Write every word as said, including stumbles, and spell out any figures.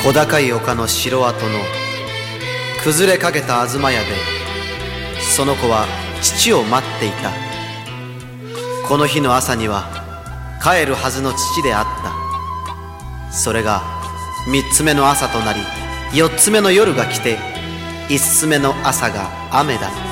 小高い丘の城跡の崩れかけた東屋で、その子は父を待っていた。この日の朝には帰るはずの父であった。それが三つ目の朝となり、四つ目の夜が来て、五つ目の朝が雨だった。